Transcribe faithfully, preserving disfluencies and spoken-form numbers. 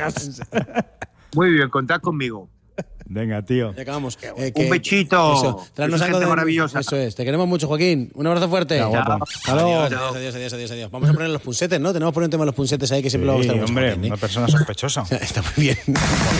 orejas. Muy bien, contad conmigo. Venga, tío. Ya acabamos. Eh, Un bechito. Eso, tráenos Sois algo gente de... maravillosa. Eso es. Te queremos mucho, Joaquín. Un abrazo fuerte. Ya, guapo. Hasta luego. Adiós, adiós, adiós, adiós, adiós, adiós. Vamos a poner los punsetes, ¿no? Tenemos que poner un tema de los punsetes ahí que siempre lo vamos a estar Sí, hombre, Joaquín, ¿eh? una persona sospechosa. Está muy bien.